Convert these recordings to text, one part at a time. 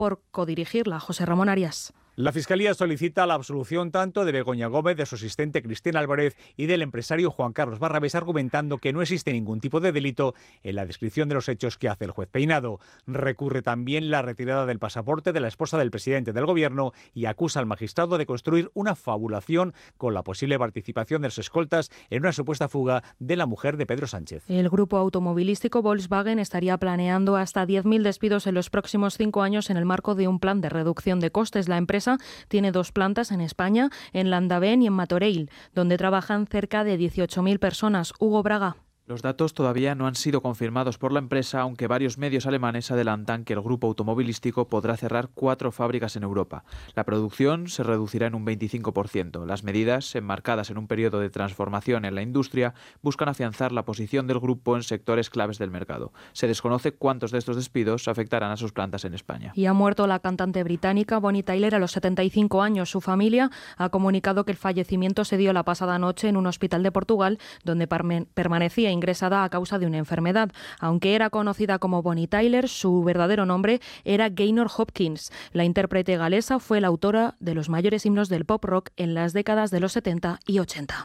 por codirigirla. José Ramón Arias. La Fiscalía solicita la absolución tanto de Begoña Gómez, de su asistente Cristina Álvarez y del empresario Juan Carlos Barrabés, argumentando que no existe ningún tipo de delito en la descripción de los hechos que hace el juez Peinado. Recurre también la retirada del pasaporte de la esposa del presidente del Gobierno y acusa al magistrado de construir una fabulación con la posible participación de los escoltas en una supuesta fuga de la mujer de Pedro Sánchez. El grupo automovilístico Volkswagen estaría planeando hasta 10.000 despidos en los próximos 5 años en el marco de un plan de reducción de costes. La empresa tiene 2 plantas en España, en Landavén y en Martorell, donde trabajan cerca de 18.000 personas. Hugo Braga. Los datos todavía no han sido confirmados por la empresa, aunque varios medios alemanes adelantan que el grupo automovilístico podrá cerrar 4 fábricas en Europa. La producción se reducirá en un 25%. Las medidas, enmarcadas en un periodo de transformación en la industria, buscan afianzar la posición del grupo en sectores claves del mercado. Se desconoce cuántos de estos despidos afectarán a sus plantas en España. Y ha muerto la cantante británica Bonnie Tyler a los 75 años. Su familia ha comunicado que el fallecimiento se dio la pasada noche en un hospital de Portugal, donde permanecía ingresada a causa de una enfermedad. Aunque era conocida como Bonnie Tyler, su verdadero nombre era Gaynor Hopkins. La intérprete galesa fue la autora de los mayores himnos del pop rock en las décadas de los 70 y 80.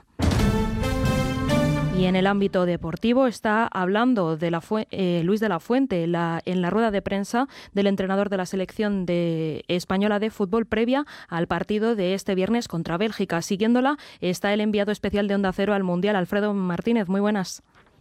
Y en el ámbito deportivo está hablando de Luis de la Fuente en la rueda de prensa del entrenador de la selección española de fútbol previa al partido de este viernes contra Bélgica. Siguiéndola está el enviado especial de Onda Cero al Mundial, Alfredo Martínez. Muy buenas.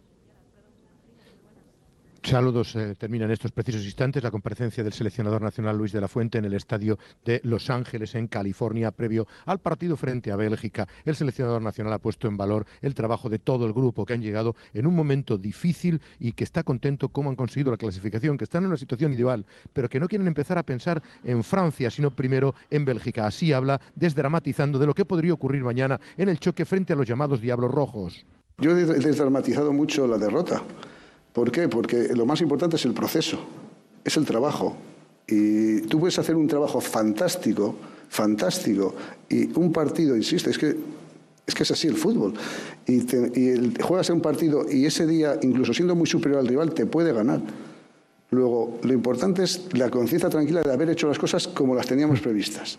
Saludos. Termina en estos precisos instantes la comparecencia del seleccionador nacional Luis de la Fuente en el estadio de Los Ángeles, en California, previo al partido frente a Bélgica. El seleccionador nacional ha puesto en valor el trabajo de todo el grupo, que han llegado en un momento difícil y que está contento cómo han conseguido la clasificación, que están en una situación ideal, pero que no quieren empezar a pensar en Francia, sino primero en Bélgica. Así habla, desdramatizando de lo que podría ocurrir mañana en el choque frente a los llamados Diablos Rojos. Yo he desdramatizado mucho la derrota. ¿Por qué? Porque lo más importante es el proceso, es el trabajo. Y tú puedes hacer un trabajo fantástico, y un partido, insisto, es que es así el fútbol. Juegas un partido y ese día, incluso siendo muy superior al rival, te puede ganar. Luego, lo importante es la conciencia tranquila de haber hecho las cosas como las teníamos previstas.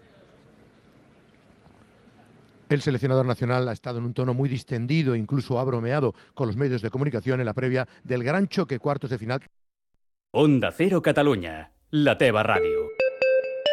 El seleccionador nacional ha estado en un tono muy distendido, incluso ha bromeado con los medios de comunicación en la previa del gran choque cuartos de final. Onda Cero Catalunya, la teva ràdio.